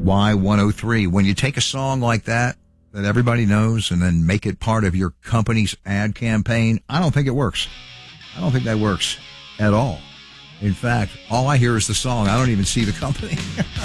Y103. When you take a song like that everybody knows and then make it part of your company's ad campaign, I don't think it works. I don't think that works at all. In fact, all I hear is the song. I don't even see the company.